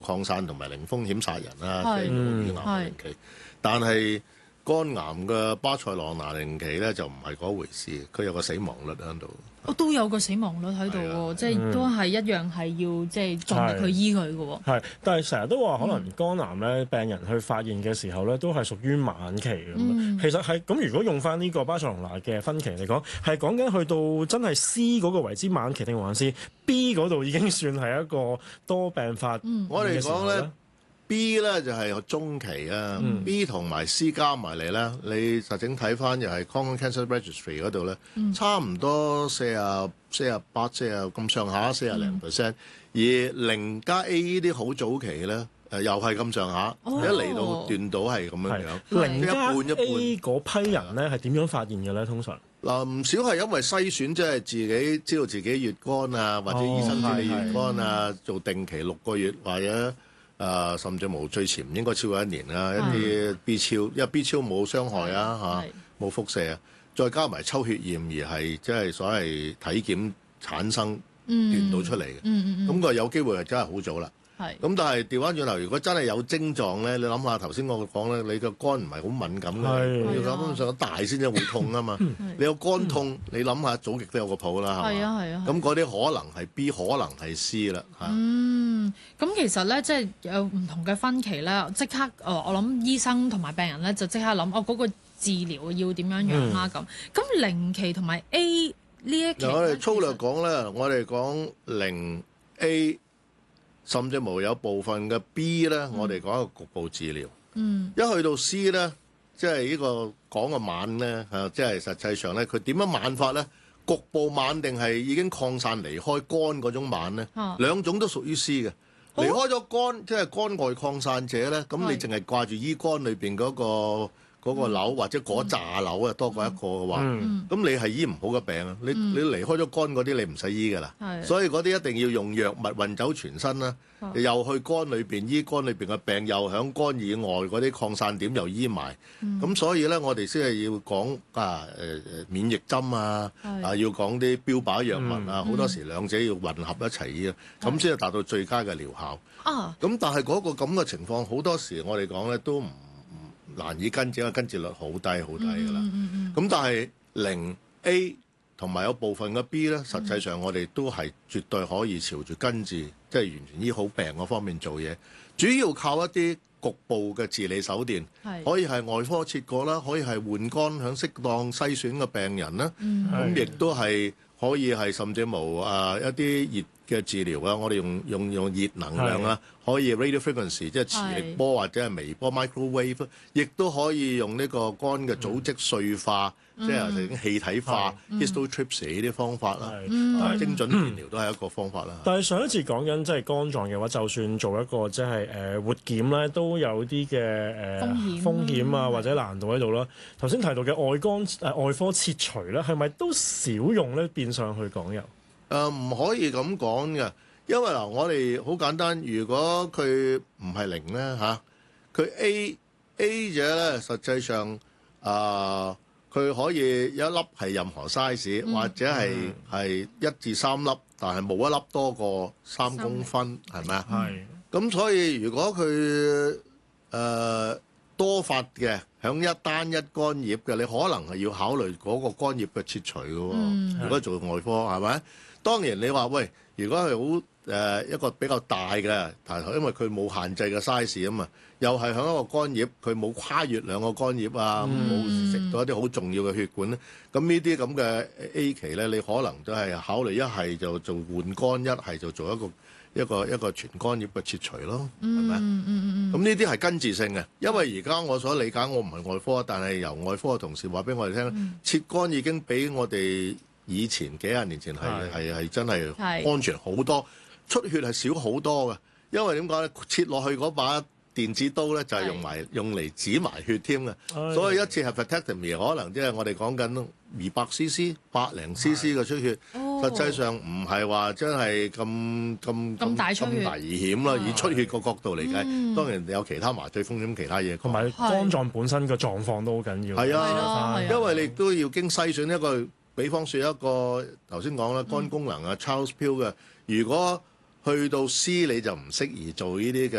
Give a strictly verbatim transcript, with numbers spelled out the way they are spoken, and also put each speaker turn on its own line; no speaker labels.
擴散同埋零風險殺人啦，
係
即係乳癌零期。但係肝癌嘅巴塞羅那零期咧就唔係嗰回事，佢有個死亡率喺度。
我都有個死亡率喺度喎，即係都係一樣係要即係盡力去醫佢嘅喎。
係，但係成日都話可能肝癌咧，病人去發現嘅時候咧，都係屬於晚期咁。
嗯、
其實係咁，如果用翻呢個巴塞羅那嘅分期嚟講，係講緊去到真係 C 嗰個為之晚期，定還是 B 嗰度已經算係一個多病發？
嗯、
我哋講咧。B 咧就係中期啊、嗯、，B 同埋 C 加埋嚟咧，你實整睇翻又係 Common Cancer Registry 嗰度咧，嗯、差唔多四啊四啊八四啊咁上下，四啊零 percent。而零加 A 呢啲好早期咧，誒又係咁上下，哦、一嚟到斷到係咁樣樣。
零加 A 嗰批人咧係點樣發現嘅咧？通常
嗱唔少係因為篩選，即係自己知道自己乙肝啊，或者醫生知你乙肝啊，哦、做定期六個月或者。誒、呃，甚至無最遲唔應該超過一年啦。一啲 B 超，因為 B 超冇傷害啊嚇，冇輻射啊，再加埋抽血驗而係即係所謂體檢產生斷到出嚟嘅。咁佢、嗯嗯嗯、有機會係真係好早啦。咁是但係調翻轉頭，如果真係有症狀咧，你諗下頭先我講咧，你個肝唔係好敏感嘅，是要諗上大先至會痛啊嘛。是你有肝痛，你諗下早極都有個譜啦，係嘛？咁嗰啲可能係 B，可能係 C 啦。
嗯，咁其實咧，即係有唔同嘅分期咧，即刻誒，我諗醫生同埋病人咧就即刻諗，哦嗰、嗰個治療要點樣樣啦咁。咁、嗯、零期同埋 A 呢一期，
我哋粗略講咧，我哋講零 A。甚至無有部分嘅 B 咧，嗯、我哋講一個局部治療。嗯，一去到 C 咧，即係呢個講嘅晚咧，嚇，即係實際上咧，佢點樣晚法咧？局部晚定係已經擴散離開肝嗰種晚咧？啊、兩種都屬於 C 嘅。離開咗肝，即係肝外擴散者咧，咁你淨係掛住醫肝裏邊嗰個。嗰個瘤或者嗰紮瘤啊多過一個嘅話，咁、嗯、你係醫唔好嘅病啊！你、嗯、你離開咗肝嗰啲，你唔使醫㗎啦。是所以嗰啲一定要用藥物運走全身啦，哦、又去肝裏邊醫肝裏邊嘅病，又響肝以外嗰啲擴散點又醫埋。咁、嗯、所以咧，我哋先係要講啊誒誒免疫針啊，是啊要講啲標靶藥物啊，好、嗯、多時兩者要混合一齊醫啊，咁先係達到最佳嘅療效。啊，咁但係嗰個咁嘅情況，好多時我哋講咧都唔難以根治，因為根治率好低好低㗎啦。咁、嗯嗯嗯、但係零 A 同埋有部分嘅 B 咧，實際上我哋都係絕對可以朝住根治，即、就、係、是、完全醫好病嗰方面做嘢。主要靠一啲局部嘅治理手段，是可以係外科切割啦，可以係換肝響適當篩選嘅病人啦。咁亦都係可以係甚至無啊一啲熱嘅治療啊，我哋用用用熱能量啊，是可以 radio frequency 即係磁力波或者係微波 microwave，亦都可以用呢個肝嘅組織碎化，嗯、即係成氣體化 histotripsy 呢啲方法啦。嗯、精準電療都係一個方法啦。
但係上一次講緊即係肝臟嘅話，就算做一個即係誒活檢咧，都有啲嘅誒風險風險啊或者難度喺度啦。頭先提到嘅外肝誒、呃、外科切除咧，係咪都少用咧？變相去講又？
誒唔、呃、可以咁講嘅，因為嗱，我哋好簡單，如果佢唔係零咧嚇，佢、啊、A A 者咧，實際上啊，佢、呃、可以有一粒係任何 size，、嗯、或者係係、嗯、一至三粒，但係冇一粒多過三公分，係咪啊？係。咁所以如果佢誒、呃、多發嘅，響一單一肝葉嘅，你可能係要考慮嗰個肝葉嘅切除嘅喎。嗯、如果做外科係咪？當然你話喂，如果係好誒一個比較大嘅，但係因為佢冇限制嘅 size 啊嘛，又係響一個肝葉，佢冇跨越兩個肝葉啊，冇食、嗯、到一啲好重要嘅血管咧，咁呢啲咁嘅 A 期咧，你可能都係考慮一係就做換肝，一係就做一個一個一個全肝葉嘅切除咯，係咪？咁呢啲係根治性嘅，因為而家我所理解，我唔係外科，但係由外科嘅同事話俾我哋聽，嗯、切肝已經比我哋以前幾廿年前係係係真係安全好多，出血係少好多嘅。因為點講咧？切落去嗰把電子刀咧，就係用埋是用嚟止埋血添嘅。是所以一次係 hepatectomy 可能即係我哋講緊二百 c.c. 百零 c.c. 嘅出血，是實際上唔係話真係咁咁
咁大出血
咁危險啦。以出血個角度嚟計，嗯、當然有其他麻醉風險、其他嘢，
同埋肝臟本身嘅狀況都好緊要。
係啊，因為你都要經篩選一個。比方說一個頭先講啦，肝功能啊 Charles Pugh 嘅，如果去到 C 你就唔適宜做呢啲嘅